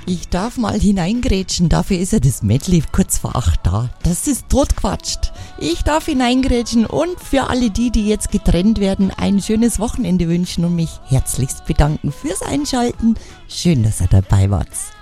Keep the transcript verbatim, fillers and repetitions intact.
Ich darf mal hineingrätschen, dafür ist ja das Medley kurz vor acht da. Das ist totquatscht. Ich darf hineingrätschen und für alle die, die jetzt getrennt werden, ein schönes Wochenende wünschen und mich herzlichst bedanken fürs Einschalten. Schön, dass ihr dabei wart.